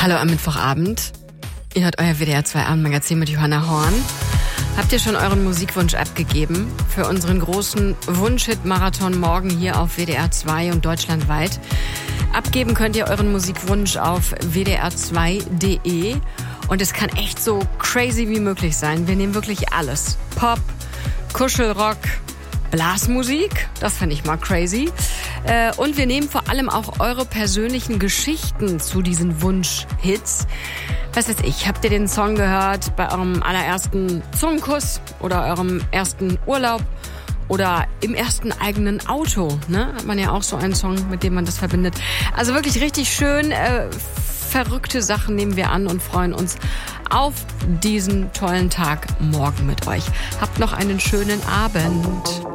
Hallo am Mittwochabend. Ihr hört euer WDR 2 Abendmagazin mit Johanna Horn. Habt ihr schon euren Musikwunsch abgegeben für unseren großen Wunsch-Hit-Marathon morgen hier auf WDR 2 und deutschlandweit? Abgeben könnt ihr euren Musikwunsch auf wdr2.de und es kann echt so crazy wie möglich sein. Wir nehmen wirklich alles. Pop, Kuschelrock, Blasmusik, das fand ich mal crazy. Und wir nehmen vor allem auch eure persönlichen Geschichten zu diesen Wunsch-Hits. Was weiß ich, habt ihr den Song gehört bei eurem allerersten Zungenkuss oder eurem ersten Urlaub oder im ersten eigenen Auto? Ne? Hat man ja auch so einen Song, mit dem man das verbindet. Also wirklich richtig schön, verrückte Sachen nehmen wir an und freuen uns auf diesen tollen Tag morgen mit euch. Habt noch einen schönen Abend.